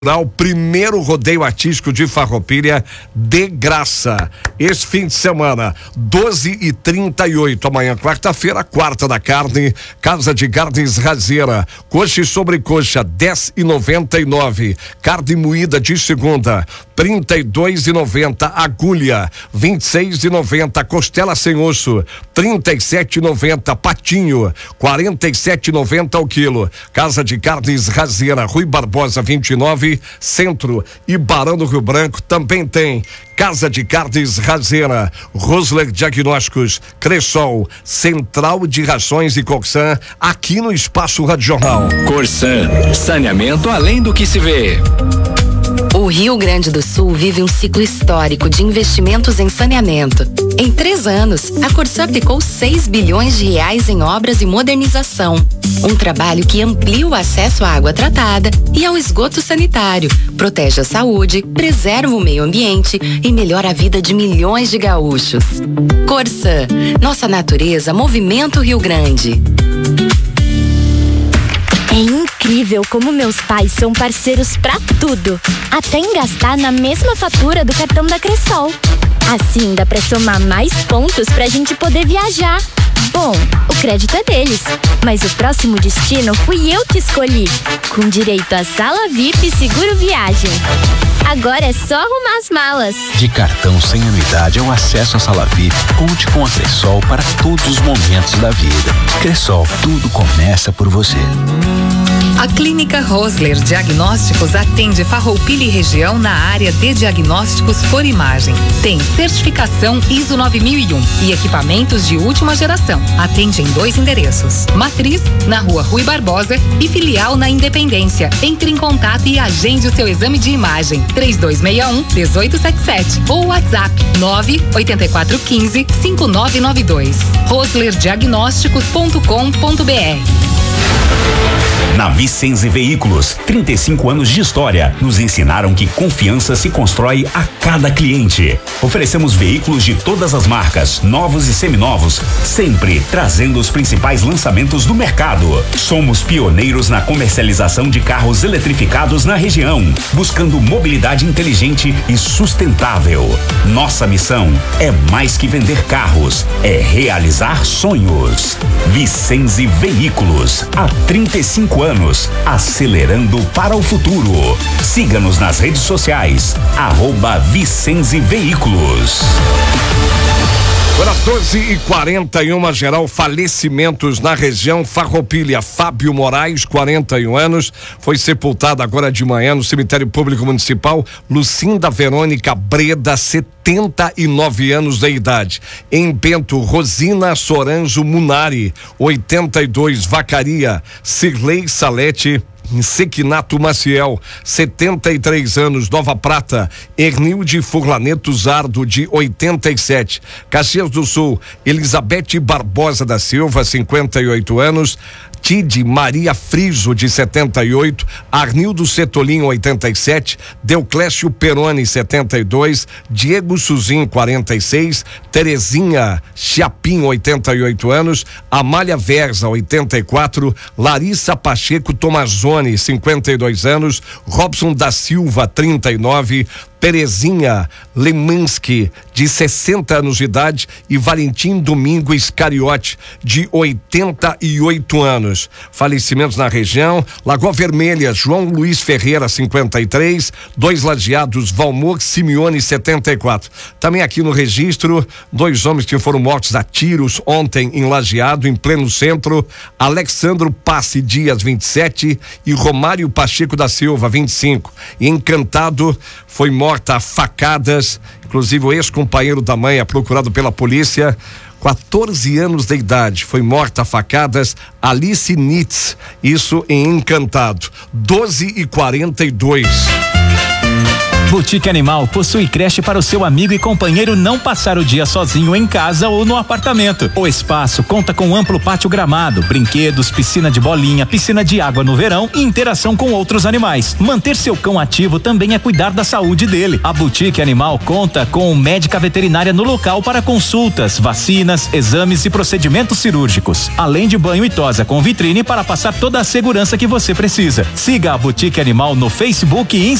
O primeiro rodeio artístico de Farroupilha de graça. Esse fim de semana, 12h38, amanhã, quarta-feira, quarta da carne, Casa de Carnes Razeira, coxa e sobrecoxa, 10,99. Carne moída de segunda, 32,90. Agulha, 26,90. Costela sem osso, 37,90. Patinho, 47,90 ao quilo. Casa de Carnes Razeira, Rui Barbosa, 29, Centro e Barão do Rio Branco. Também tem Casa de Carnes Razeira, Rosler Diagnósticos, Cressol, Central de Rações e Coxan, aqui no Espaço Rádio Jornal. Corsan, saneamento além do que se vê. O Rio Grande do Sul vive um ciclo histórico de investimentos em saneamento. Em 3 anos, a Corsan aplicou 6 bilhões de reais em obras e modernização. Um trabalho que amplia o acesso à água tratada e ao esgoto sanitário, protege a saúde, preserva o meio ambiente e melhora a vida de milhões de gaúchos. Corsan, nossa natureza movimenta o Rio Grande. É incrível como meus pais são parceiros pra tudo, até em gastar na mesma fatura do cartão da Cressol. Assim dá pra somar mais pontos pra gente poder viajar. Bom, o crédito é deles, mas o próximo destino fui eu que escolhi, com direito a sala VIP e seguro viagem. Agora é só arrumar as malas. De cartão sem anuidade ao acesso à sala VIP, conte com a Cressol para todos os momentos da vida. Cressol, tudo começa por você. A Clínica Rosler Diagnósticos atende Farroupilha e região na área de diagnósticos por imagem. Tem certificação ISO 9001 e equipamentos de última geração. Atende em 2 endereços: Matriz, na Rua Rui Barbosa, e filial na Independência. Entre em contato e agende o seu exame de imagem. 3261-1877 ou WhatsApp 98415-5992. roslerdiagnósticos.com.br. Na Vicenze Veículos, 35 anos de história nos ensinaram que confiança se constrói a cada cliente. Oferecemos veículos de todas as marcas, novos e seminovos, sempre trazendo os principais lançamentos do mercado. Somos pioneiros na comercialização de carros eletrificados na região, buscando mobilidade inteligente e sustentável. Nossa missão é mais que vender carros, é realizar sonhos. Vicenze Veículos, há 35 anos, acelerando para o futuro. Siga-nos nas redes sociais, @Vicenze Veículos. Agora 12h41, geral falecimentos na região. Farroupilha, Fábio Moraes, 41 anos, foi sepultado agora de manhã no cemitério público municipal. Lucinda Verônica Breda, 79 anos de idade. Em Bento, Rosina Soranjo Munari, 82. Vacaria, Cirlei Salete. Sequinato Maciel, 73 anos, Nova Prata. Ernilde Furlaneto Zardo, de 87. Caxias do Sul, Elizabeth Barbosa da Silva, 58 anos. Tide Maria Friso, de 78. Arnildo Cetolin, 87. Deuclésio Peroni, 72. Diego Suzin, 46. Terezinha Chiapim, 88 anos. Amália Verza, 84. Larissa Pacheco Tomazoni, 52 anos. Robson da Silva, 39. Terezinha Lemansky, de 60 anos de idade, e Valentim Domingo Iscariote, de 88 anos. Falecimentos na região: Lagoa Vermelha, João Luiz Ferreira, 53. 2 lajeados, Valmor Simeone, 74. Também aqui no registro, 2 homens que foram mortos a tiros ontem em Lajeado, em pleno centro: Alexandro Passe Dias, 27, e Romário Pacheco da Silva, 25. E Encantado foi morta a facadas, inclusive o ex-companheiro da mãe é procurado pela polícia, 14 anos de idade, foi morta a facadas, Alice Nitz, isso em Encantado. 12h42. Boutique Animal possui creche para o seu amigo e companheiro não passar o dia sozinho em casa ou no apartamento. O espaço conta com amplo pátio gramado, brinquedos, piscina de bolinha, piscina de água no verão e interação com outros animais. Manter seu cão ativo também é cuidar da saúde dele. A Boutique Animal conta com médica veterinária no local para consultas, vacinas, exames e procedimentos cirúrgicos, além de banho e tosa com vitrine para passar toda a segurança que você precisa. Siga a Boutique Animal no Facebook e